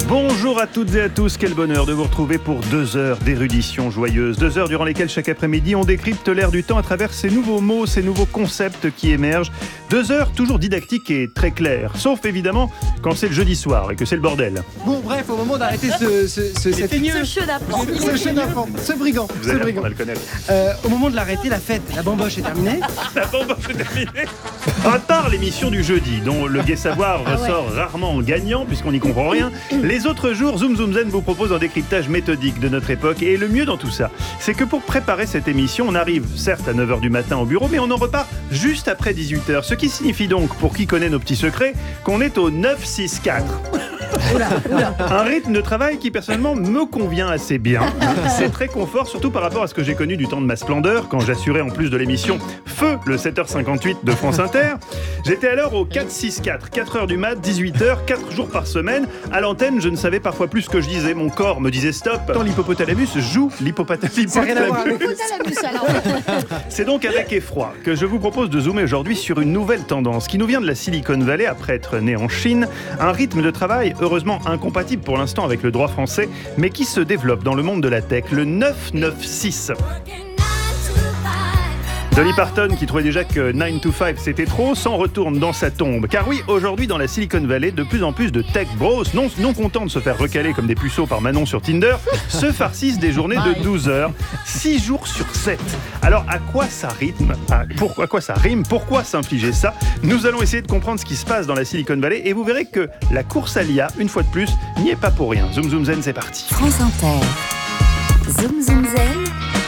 Bonjour à toutes et à tous, quel bonheur de vous retrouver pour 2 heures d'érudition joyeuse. 2 heures durant lesquelles chaque après-midi on décrypte l'air du temps à travers ces nouveaux mots, ces nouveaux concepts qui émergent. 2 heures toujours didactiques et très claires, sauf évidemment quand c'est le jeudi soir et que c'est le bordel. Bon bref, au moment d'arrêter ce chenapan, ce brigand. Vous allez apprendre à le connaître. Au moment de l'arrêter, la fête, la bamboche est terminée. La bamboche est terminée. À part l'émission du jeudi, dont le gai savoir ressort rarement gagnant puisqu'on n'y comprend rien, les autres jours, Zoom Zoom Zen vous propose un décryptage méthodique de notre époque. Et le mieux dans tout ça, c'est que pour préparer cette émission, on arrive certes à 9h du matin au bureau, mais on en repart juste après 18h. Ce qui signifie donc, pour qui connaît nos petits secrets, qu'on est au 9-6-4. Un rythme de travail qui personnellement me convient assez bien. C'est très confort, surtout par rapport à ce que j'ai connu du temps de ma splendeur, quand j'assurais en plus de l'émission Feu, le 7h58 de France Inter. J'étais alors au 4-6-4, 4h du mat, 18h, 4 jours par semaine. À l'antenne, je ne savais parfois plus ce que je disais, mon corps me disait stop. Quand l'hypopothalamus joue l'hypothalamus. C'est donc avec effroi que je vous propose de zoomer aujourd'hui sur une nouvelle tendance qui nous vient de la Silicon Valley après être né en Chine. Un rythme de travail heureusement incompatible pour l'instant avec le droit français, mais qui se développe dans le monde de la tech, le 9-9-6. Dolly Parton, qui trouvait déjà que 9 to 5 c'était trop, s'en retourne dans sa tombe. Car oui, aujourd'hui dans la Silicon Valley, de plus en plus de tech bros, non contents de se faire recaler comme des puceaux par Manon sur Tinder, se farcissent des journées de 12 heures, 6 jours sur 7. Alors à quoi ça rythme ? À quoi ça rime ? Pourquoi s'infliger ça ? Nous allons essayer de comprendre ce qui se passe dans la Silicon Valley et vous verrez que la course à l'IA, une fois de plus, n'y est pas pour rien. Zoom Zoom Zen, c'est parti. France Inter. Zoom Zoom Zen.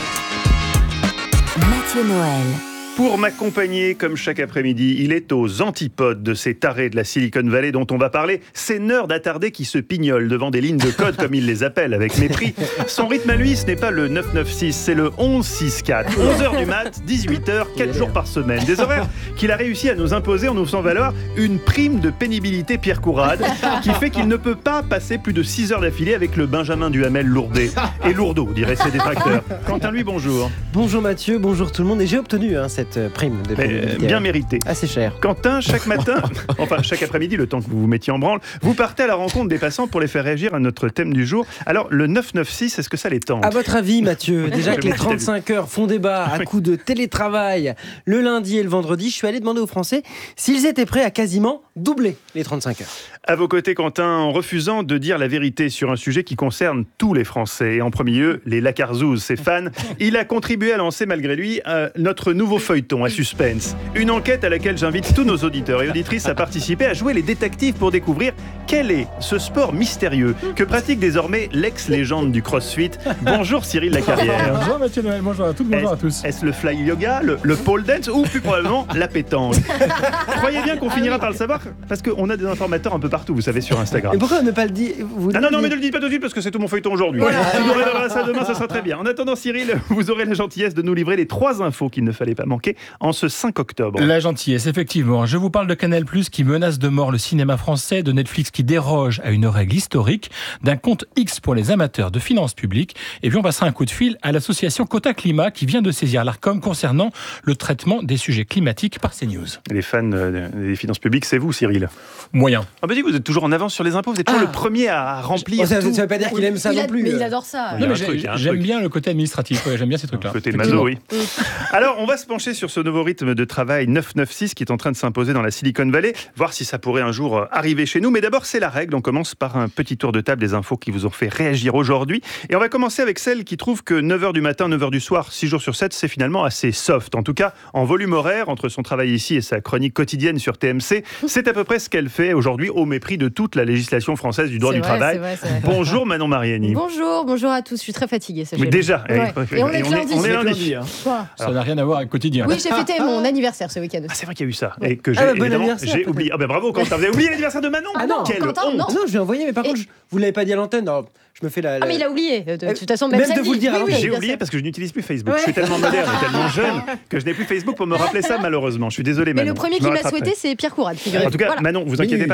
Mathieu Noël. Pour m'accompagner, comme chaque après-midi, il est aux antipodes de ces tarés de la Silicon Valley dont on va parler, ces nerds attardés qui se pignolent devant des lignes de code, comme il les appelle, avec mépris. Son rythme à lui, ce n'est pas le 9-9-6, c'est le 11-6-4. 11h du mat, 18h, 4 jours par semaine. Des horaires qu'il a réussi à nous imposer en nous faisant valoir une prime de pénibilité Pierre Courade, qui fait qu'il ne peut pas passer plus de 6 heures d'affilée avec le Benjamin Duhamel lourdé. Et lourdeau, diraient ses détracteurs. Quentin, lui, bonjour. Bonjour Mathieu, bonjour tout le monde. Et j'ai obtenu cette prime de pénibilité. Bien mérité. Assez cher. Quentin, chaque matin, enfin chaque après-midi, le temps que vous vous mettiez en branle, vous partez à la rencontre des passants pour les faire réagir à notre thème du jour. Alors, le 9-9-6, est-ce que ça les tente ? À votre avis, Mathieu, déjà que les 35 heures font débat à coup de télétravail le lundi et le vendredi, je suis allé demander aux Français s'ils étaient prêts à quasiment doubler les 35 heures. À vos côtés, Quentin, en refusant de dire la vérité sur un sujet qui concerne tous les Français, et en premier lieu, les Lacarzouz, ses fans, il a contribué à lancer, malgré lui, notre nouveau feuilleton à suspense. Une enquête à laquelle j'invite tous nos auditeurs et auditrices à participer, à jouer les détectives pour découvrir quel est ce sport mystérieux que pratique désormais l'ex-légende du CrossFit. Bonjour Cyril Lacarrière. Bonjour Mathieu Noël, bonjour à toutes, bonjour à tous. Est-ce le fly yoga, le pole dance ou plus probablement la pétanque ? Croyez bien qu'on finira par le savoir parce qu'on a des informateurs un peu partout, vous savez, sur Instagram. Et pourquoi ne pas le dire Non, mais ne le dites pas tout de suite parce que c'est tout mon feuilleton aujourd'hui. Voilà. Vous nous révélerez ça demain, ça sera très bien. En attendant, Cyril, vous aurez la gentillesse de nous livrer les 3 infos qu'il ne fallait pas manquer en ce 5 octobre. La gentillesse, effectivement. Je vous parle de Canal+, qui menace de mort le cinéma français, de Netflix qui déroge à une règle historique, d'un compte X pour les amateurs de finances publiques. Et puis on passera un coup de fil à l'association Quota Climat qui vient de saisir l'Arcom concernant le traitement des sujets climatiques par CNews. Les fans des finances publiques, c'est vous, Cyril. Moyen. Ah bah dis, vous êtes toujours en avance sur les impôts, vous êtes toujours le premier à remplir ça tout. ne veut pas dire qu'il aime ça non plus. Mais il adore ça. Non, mais j'aime bien le côté administratif, j'aime bien ces trucs-là. Côté maso, oui. Alors, on va se pencher sur ce nouveau rythme de travail 9-9-6 qui est en train de s'imposer dans la Silicon Valley, voir si ça pourrait un jour arriver chez nous. Mais d'abord, c'est la règle. On commence par un petit tour de table des infos qui vous ont fait réagir aujourd'hui. Et on va commencer avec celle qui trouve que 9h du matin, 9h du soir, 6 jours sur 7, c'est finalement assez soft. En tout cas, en volume horaire, entre son travail ici et sa chronique quotidienne sur TMC, c'est à peu près ce qu'elle fait aujourd'hui au mépris de toute la législation française du droit du travail. C'est vrai. Bonjour Manon Mariani. Bonjour à tous. Je suis très fatiguée. Mais déjà, ouais. Et on est lundi. Quoi ? Ça n'a rien à voir avec quotidien. Oui, j'ai fêté mon anniversaire ce week-end. Ah, c'est vrai qu'il y a eu ça. Et que j'ai oublié. Ah ben bravo, Quentin, vous avez oublié l'anniversaire de Manon. Ah non, quelle Quentin, honte. Non, je l'ai envoyé, mais par contre, vous ne l'avez pas dit à l'antenne. Alors, je me fais la... Ah mais il a oublié. De toute façon, même samedi, de vous le dire à l'antenne. J'ai oublié parce que je n'utilise plus Facebook. Je suis tellement moderne et tellement jeune que je n'ai plus Facebook pour me rappeler ça, malheureusement. Je suis désolé, Mais Manon. le premier qui m'a souhaité, c'est Pierre Courade. En tout cas, Manon, vous inquiétez pas, je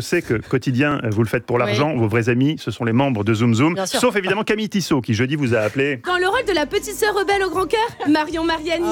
sais que quotidien, vous le faites pour l'argent. Vos vrais amis, ce sont les membres de Zoom Zoom. Sauf évidemment Camille Tissot, qui jeudi vous a appelé. Dans le rôle de la petite sœur rebelle au grand cœur, Marion Mariani.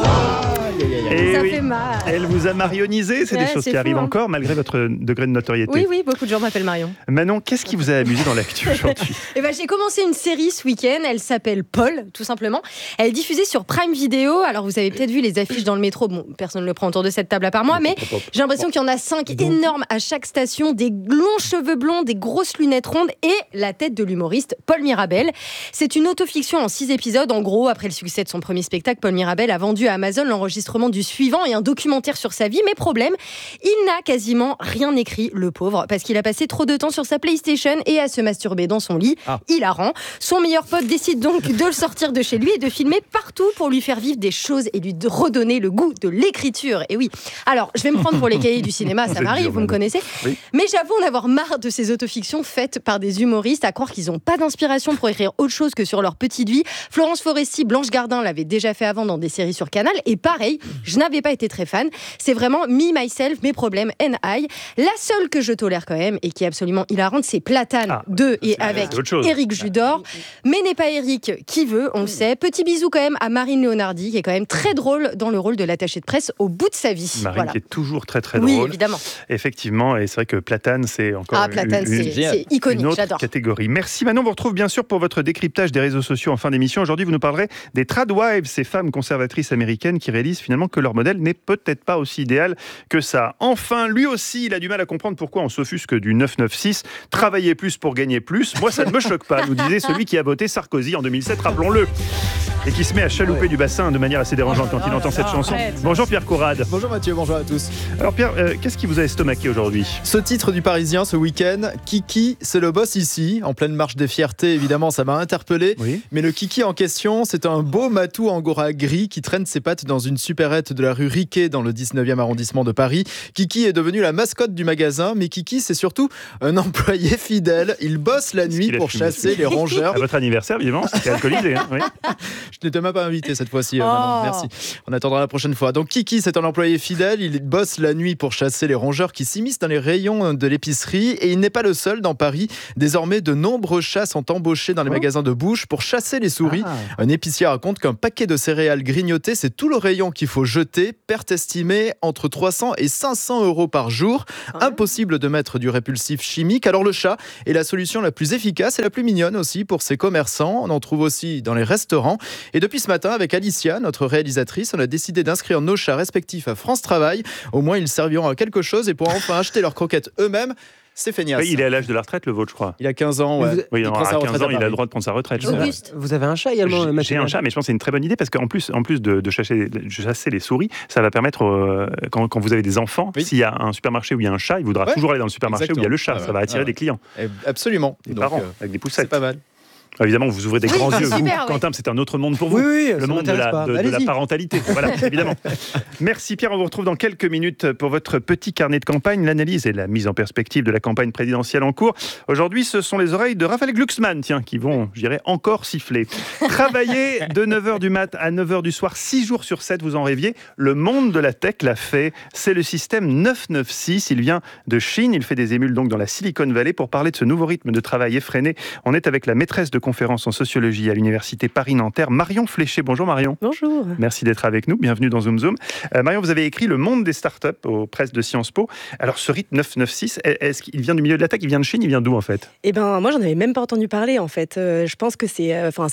Ça fait mal. Elle vous a marionnisé. C'est des choses qui arrivent encore, malgré votre degré de notoriété. Oui, beaucoup de gens m'appellent Marion. Manon, qu'est-ce qui vous a amusé dans l'actu aujourd'hui? J'ai commencé une série ce week-end. Elle s'appelle Paul, tout simplement. Elle est diffusée sur Prime Video. Alors, vous avez peut-être vu les affiches dans le métro. Bon, personne ne le prend autour de cette table à part moi, mais j'ai l'impression qu'il y en a 5 énormes à chaque station. Des longs cheveux blonds, des grosses lunettes rondes et la tête de l'humoriste Paul Mirabel. C'est une autofiction en 6 épisodes. En gros, après le succès de son premier spectacle, Paul Mirabel a vendu à Amazon l'enregistrement du suivant et un documentaire sur sa vie. Mais problème, il n'a quasiment rien écrit, le pauvre, parce qu'il a passé trop de temps sur sa PlayStation et à se masturber dans son lit. Hilarant. Son meilleur pote décide donc de le sortir de chez lui et de filmer partout pour lui faire vivre des choses et lui redonner le goût de l'écriture. Et oui, alors je vais me prendre pour les cahiers du cinéma, ça m'arrive, vous me connaissez. Oui. Mais j'avoue en avoir marre de ces autofictions faites par des humoristes, à croire qu'ils n'ont pas d'inspiration pour écrire autre chose que sur leur petite vie. Florence Foresti, Blanche Gardin l'avaient déjà fait avant dans des séries sur Canal. Et pareil, je n'avais pas été très fan. C'est vraiment me, myself, mes problèmes, and I. La seule que je tolère quand même et qui est absolument hilarante, c'est Platane 2 et avec Éric Judor. Mais n'est pas Éric qui veut, on le sait. Petit bisou quand même à Marine Leonardi, qui est quand même très drôle dans le rôle de l'attachée de presse au bout de sa vie. Marine qui est toujours très drôle. Oui, évidemment. Effectivement, et c'est vrai que Platane, c'est encore c'est iconique, une autre j'adore. catégorie. Merci Manon, on vous retrouve bien sûr pour votre décryptage des réseaux sociaux en fin d'émission. Aujourd'hui, vous nous parlerez des tradwives, ces femmes conservatrices américaines qui réalisent finalement que leur modèle n'est peut-être pas aussi idéal que ça. Enfin, lui aussi, il a du mal à comprendre pourquoi on s'offusque du 996. Travailler plus pour gagner plus. Moi, ça ne me choque pas, nous disait celui qui a voté Sarkozy en 2007, rappelons-le. Et qui se met à chalouper du bassin de manière assez dérangeante quand il entend cette chanson. Bonjour Pierre Courade. Bonjour Mathieu, bonjour à tous. Alors Pierre, qu'est-ce qui vous a estomaqué aujourd'hui? Ce titre du Parisien ce week-end, Kiki, c'est le boss ici, en pleine marche des fiertés, évidemment ça m'a interpellé. Oui. Mais le Kiki en question, c'est un beau matou angora gris qui traîne ses pattes dans une supérette de la rue Riquet dans le 19e arrondissement de Paris. Kiki est devenu la mascotte du magasin, mais Kiki c'est surtout un employé fidèle. Il bosse la nuit pour chasser les rongeurs. À votre anniversaire, évidemment, c'était alcoolisé. Hein, oui. Je n'étais même pas invité cette fois-ci. Merci. On attendra la prochaine fois. Donc Kiki, c'est un employé fidèle. Il bosse la nuit pour chasser les rongeurs qui s'immiscent dans les rayons de l'épicerie. Et il n'est pas le seul dans Paris. Désormais, de nombreux chats sont embauchés dans les magasins de bouche pour chasser les souris. Un épicier raconte qu'un paquet de céréales grignotées, c'est tout le rayon qu'il faut jeter. Perte estimée entre 300 et 500 € par jour. Impossible de mettre du répulsif chimique. Alors le chat est la solution la plus efficace et la plus mignonne aussi pour ces commerçants. On en trouve aussi dans les restaurants. Et depuis ce matin, avec Alicia, notre réalisatrice, on a décidé d'inscrire nos chats respectifs à France Travail. Au moins, ils serviront à quelque chose et pourront enfin acheter leurs croquettes eux-mêmes. C'est feignasse. Oui, il est à l'âge de la retraite, le vôtre, je crois. Il a 15 ans, ouais. Oui, à 15 ans, il a le droit de prendre sa retraite. Auguste. Vous avez un chat également? J'ai un chat, mais je pense que c'est une très bonne idée parce qu'en plus de chasser les souris, ça va permettre, quand vous avez des enfants, s'il y a un supermarché où il y a un chat, il voudra toujours aller dans le supermarché où il y a le chat. Ça va attirer des clients. Absolument. Des parents, avec des poussettes. C'est pas mal. Évidemment, vous ouvrez des grands yeux. Quentin, c'est un autre monde pour vous. Oui, le monde de la parentalité. Voilà, évidemment. Merci Pierre, on vous retrouve dans quelques minutes pour votre petit carnet de campagne, l'analyse et la mise en perspective de la campagne présidentielle en cours. Aujourd'hui, ce sont les oreilles de Raphaël Glucksmann, qui vont, je dirais, encore siffler. Travailler de 9h du mat à 9h du soir, 6 jours sur 7, vous en rêviez. Le monde de la tech l'a fait. C'est le système 996. Il vient de Chine. Il fait des émules donc dans la Silicon Valley. Pour parler de ce nouveau rythme de travail effréné, on est avec la maîtresse de conférence en sociologie à l'université Paris-Nanterre, Marion Fléché. Bonjour Marion. Bonjour. Merci d'être avec nous. Bienvenue dans Zoom Zoom. Marion, vous avez écrit Le monde des startups aux presses de Sciences Po. Alors ce rythme 996, est-ce qu'il vient du milieu de la tech? Il vient de Chine? Il vient d'où en fait? Moi j'en avais même pas entendu parler en fait. Je pense que c'est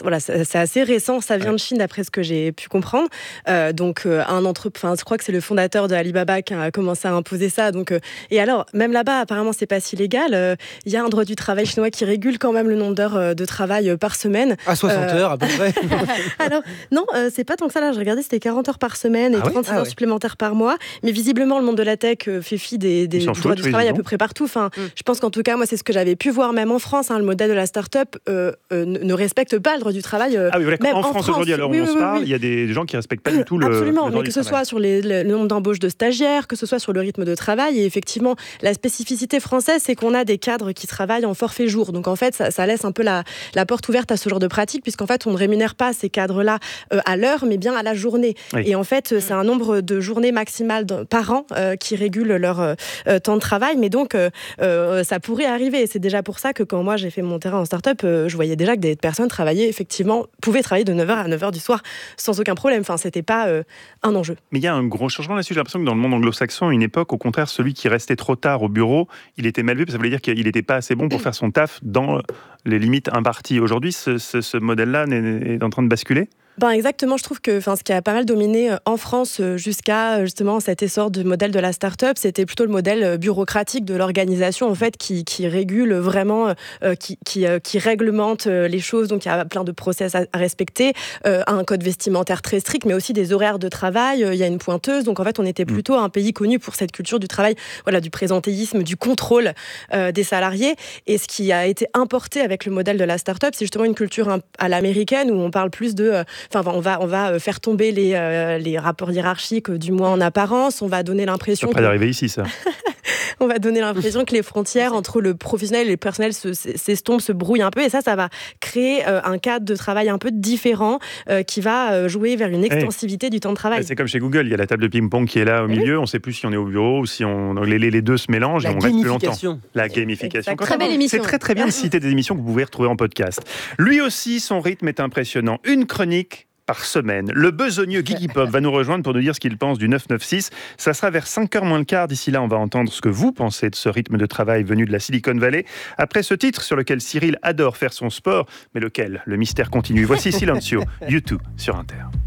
assez récent. Ça vient de Chine d'après ce que j'ai pu comprendre. Je crois que c'est le fondateur de Alibaba qui a commencé à imposer ça. Et alors même là-bas apparemment c'est pas si légal. Il y a un droit du travail chinois qui régule quand même le nombre d'heures de travail par semaine. À 60 heures à peu près. Alors, non, c'est pas tant que ça là. Je regardais, c'était 40 heures par semaine et 36 heures supplémentaires par mois. Mais visiblement, le monde de la tech fait fi du droit du travail à peu près partout. Je pense qu'en tout cas, moi, c'est ce que j'avais pu voir même en France. Le modèle de la start-up ne respecte pas le droit du travail. Même en France aujourd'hui, alors on se parle, il y a des gens qui respectent pas du tout le droit du travail. Absolument, mais que ce soit sur le nombre d'embauches de stagiaires, que ce soit sur le rythme de travail. Et effectivement, la spécificité française, c'est qu'on a des cadres qui travaillent en forfait jour. Donc en fait, ça laisse un peu la la porte ouverte à ce genre de pratique, puisqu'en fait, on ne rémunère pas ces cadres-là à l'heure, mais bien à la journée. Oui. Et en fait, c'est un nombre de journées maximales par an qui régule leur temps de travail. Mais donc, ça pourrait arriver. Et c'est déjà pour ça que quand moi, j'ai fait mon terrain en start-up, je voyais déjà que des personnes pouvaient travailler de 9h à 9h du soir sans aucun problème. Enfin, c'était pas un enjeu. Mais il y a un gros changement là-dessus. J'ai l'impression que dans le monde anglo-saxon, à une époque, au contraire, celui qui restait trop tard au bureau, il était mal vu, parce que ça voulait dire qu'il n'était pas assez bon pour faire son taf dans les limites imparties. Aujourd'hui, ce modèle-là est en train de basculer. Exactement, je trouve que ce qui a pas mal dominé en France jusqu'à justement cet essor du modèle de la start-up, c'était plutôt le modèle bureaucratique de l'organisation en fait qui régule vraiment, qui réglemente les choses. Donc il y a plein de process à respecter, un code vestimentaire très strict, mais aussi des horaires de travail. Il y a une pointeuse, donc en fait on était plutôt un pays connu pour cette culture du travail, voilà, du présentéisme, du contrôle des salariés. Et ce qui a été importé avec le modèle de la start-up, c'est justement une culture à l'américaine où on parle plus de on va faire tomber les rapports hiérarchiques, du moins en apparence. On va donner l'impression. Ça va pas d'arriver ici, ça. On va donner l'impression que les frontières entre le professionnel et le personnel s'estompent, se brouillent un peu. Et ça va créer un cadre de travail un peu différent qui va jouer vers une extensivité du temps de travail. C'est comme chez Google, il y a la table de ping-pong qui est là au milieu. On ne sait plus si on est au bureau ou si les deux se mélangent et on reste plus longtemps. La gamification. Très belle émission. C'est très bien de citer des émissions que vous pouvez retrouver en podcast. Lui aussi, son rythme est impressionnant. Une chronique par semaine. Le besogneux Guigui Pop va nous rejoindre pour nous dire ce qu'il pense du 996. Ça sera vers 5h moins le quart. D'ici là, on va entendre ce que vous pensez de ce rythme de travail venu de la Silicon Valley. Après ce titre sur lequel Cyril adore faire son sport, mais lequel? Le mystère continue. Voici Silencio, U2 sur Inter.